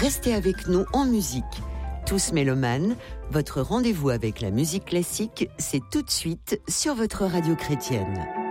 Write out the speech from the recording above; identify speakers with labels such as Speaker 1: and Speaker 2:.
Speaker 1: Restez avec nous en musique. Tous mélomanes, votre rendez-vous avec la musique classique, c'est tout de suite sur votre radio chrétienne.